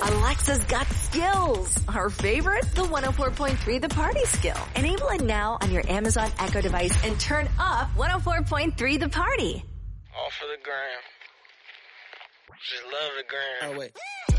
Alexa's got skills. Our favorite? The 104.3 The Party skill. Enable it now on your Amazon Echo device and turn up 104.3 The Party. All for the gram. Just love the gram. Oh, wait.